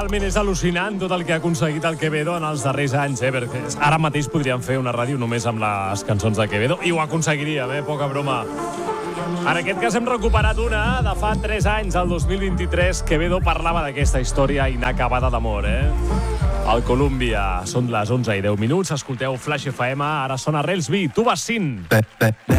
realment és al·lucinant tot el que ha aconseguit el Quevedo en els darrers anys, perquè ara mateix podríem fer una ràdio només amb les cançons de Quevedo, i ho aconseguiríem, poca broma. En aquest cas hem recuperat una de fa 3 anys, el 2023. Quevedo parlava d'aquesta història inacabada d'amor, Al Colúmbia. Són les 11:10. Escolteu Flash FM, ara sona Rels B, Tu vas sin.